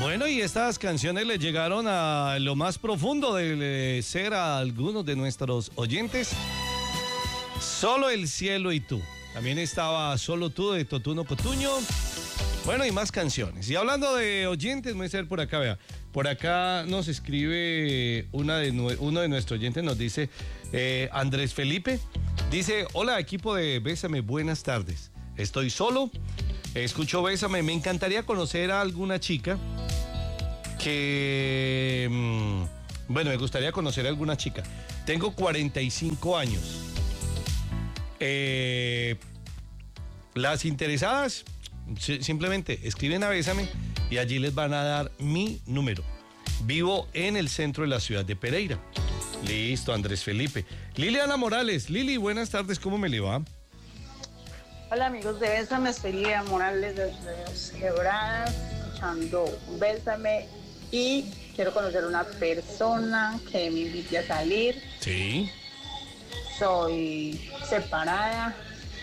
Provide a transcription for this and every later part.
Bueno, y estas canciones le llegaron a lo más profundo de ser a algunos de nuestros oyentes. Solo el cielo y tú. También estaba Solo tú de Totuno Cotuño. Bueno, y más canciones. Y hablando de oyentes, voy a ser por acá, vea. Por acá nos escribe uno de nuestros oyentes, nos dice Andrés Felipe. Dice, hola equipo de Bésame, buenas tardes. Estoy solo, escucho Bésame. Me encantaría conocer a alguna chica que... Bueno, me gustaría conocer a alguna chica. Tengo 45 años. Las interesadas simplemente escriben a Bésame y allí les van a dar mi número. Vivo en el centro de la ciudad de Pereira. Listo, Andrés Felipe. Liliana Morales. Lili, buenas tardes, ¿cómo me le va? Hola amigos de Bésame, soy Liliana Morales desde Los Quebradas, escuchando Bésame y quiero conocer a una persona que me invite a salir. Sí. Soy separada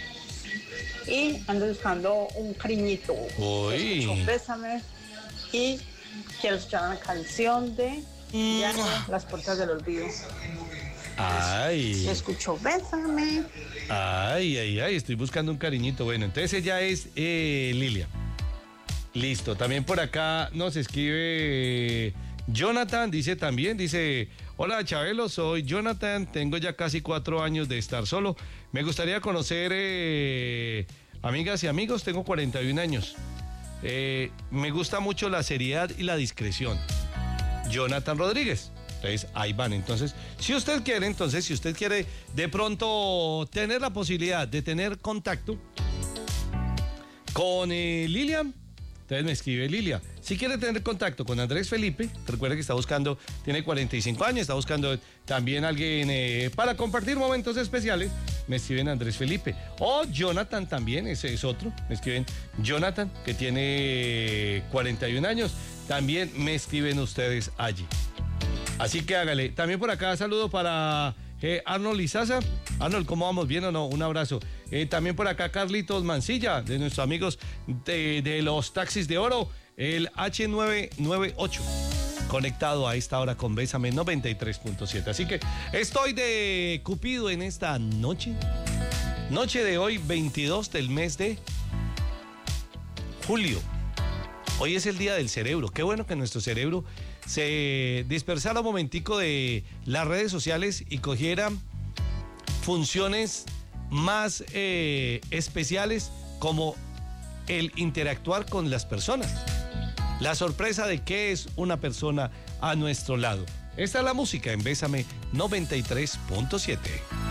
y ando buscando un cariñito. Uy. Escucho Bésame y quiero escuchar una canción de Las Puertas del Olvido. Ay. Escucho Bésame. Ay, estoy buscando un cariñito. Bueno, entonces ella es Lilia. Listo, también por acá nos escribe Jonathan, dice, hola Chabelo, soy Jonathan, tengo ya casi 4 años de estar solo. Me gustaría conocer amigas y amigos, tengo 41 años. Me gusta mucho la seriedad y la discreción. Jonathan Rodríguez. Entonces, ahí van. Entonces, si usted quiere de pronto tener la posibilidad de tener contacto con Lilian, entonces me escribe Lilia. Si quiere tener contacto con Andrés Felipe, recuerde que está buscando, tiene 45 años, está buscando también alguien para compartir momentos especiales, me escriben Andrés Felipe. O Jonathan también, ese es otro, me escriben Jonathan, que tiene 41 años, también me escriben ustedes allí. Así que hágale. También por acá saludo para Arnold Izaza. Arnold, ¿cómo vamos? ¿Bien o no? Un abrazo. También por acá Carlitos Mancilla, de nuestros amigos de los taxis de oro, el H998. Conectado a esta hora con Bésame 93.7. Así que estoy de Cupido en esta noche. Noche de hoy, 22 del mes de julio. Hoy es el día del cerebro. Qué bueno que nuestro cerebro se dispersara un momentico de las redes sociales y cogiera funciones más especiales, como el interactuar con las personas. La sorpresa de qué es una persona a nuestro lado. Esta es la música en Bésame 93.7.